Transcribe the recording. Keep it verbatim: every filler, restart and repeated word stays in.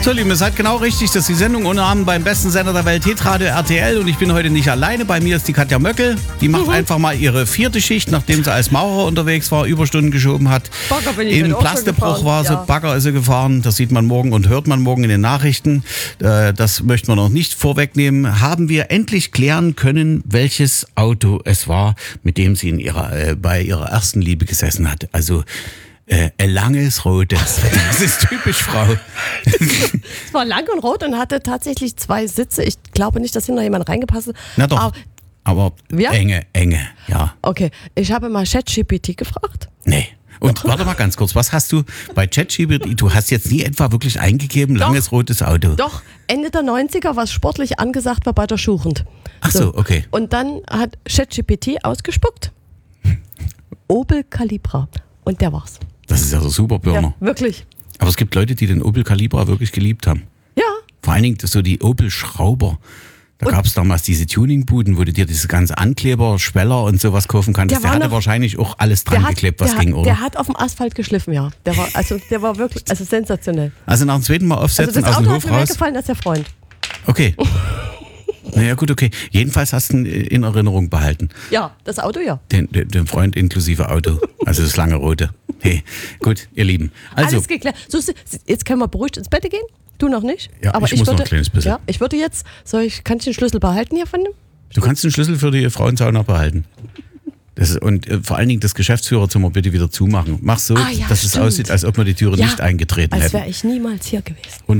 So, Lieben, ihr seid genau richtig. Das ist die Sendung ohne Namen beim besten Sender der Welt, Hitradio R T L. Und ich bin heute nicht alleine. Bei mir ist die Katja Möckel. Die macht mhm. einfach mal ihre vierte Schicht, nachdem sie als Maurer unterwegs war, Überstunden geschoben hat. Bagger bin ich Im Plastebruch war sie, ja. Bagger ist sie gefahren. Das sieht man morgen und hört man morgen in den Nachrichten. Das möchten wir noch nicht vorwegnehmen. Haben wir endlich klären können, welches Auto es war, mit dem sie in ihrer, äh, bei ihrer ersten Liebe gesessen hat. Also Äh, ein langes rotes. Das ist typisch Frau. Es war lang und rot und hatte tatsächlich zwei Sitze. Ich glaube nicht, dass hinter jemand reingepasst hat. Na doch, aber, aber ja? enge, enge, ja. Okay, ich habe mal ChatGPT gefragt. Nee. Und doch. Warte mal ganz kurz, was hast du bei ChatGPT, du hast jetzt nie etwa wirklich eingegeben, doch. langes rotes Auto? Doch, Ende der neunziger, was sportlich angesagt war bei der Schuchend. Ach so, so okay. Und dann hat ChatGPT ausgespuckt, Opel Calibra. Und der war's. Das ist ja so super Burner. Ja, wirklich. Aber es gibt Leute, die den Opel Calibra wirklich geliebt haben. Ja. Vor allen Dingen so die Opel Schrauber. Da gab es damals diese Tuningbuden, wo du dir diese ganze Ankleber, Schweller und sowas kaufen kannst. Der, der hatte noch, wahrscheinlich auch alles dran hat, geklebt, was der ging, hat, oder? Der hat auf dem Asphalt geschliffen, ja. Der war, also, der war wirklich also sensationell. Also nach dem zweiten Mal aufsetzen, also aus dem Hof raus? Das Auto hat mir gefallen als der Freund. Okay. Naja, gut, okay. Jedenfalls hast du ihn in Erinnerung behalten. Ja, das Auto, ja. Den, den, den Freund inklusive Auto. Also das lange rote. Hey, gut, ihr Lieben. Also, alles geklärt. So, jetzt können wir beruhigt ins Bett gehen. Du noch nicht? Ja, aber ich, ich muss würde, noch ein kleines bisschen. Ja, ich würde jetzt, soll ich, kann ich den Schlüssel behalten hier von dem? Du kannst den Schlüssel für die Frauensauna behalten. Das ist, und äh, vor allen Dingen das Geschäftsführerzimmer bitte wieder zumachen. Mach so, ah, ja, dass stimmt. es aussieht, als ob wir die Türe ja, nicht eingetreten als hätten. Als wäre ich niemals hier gewesen. Und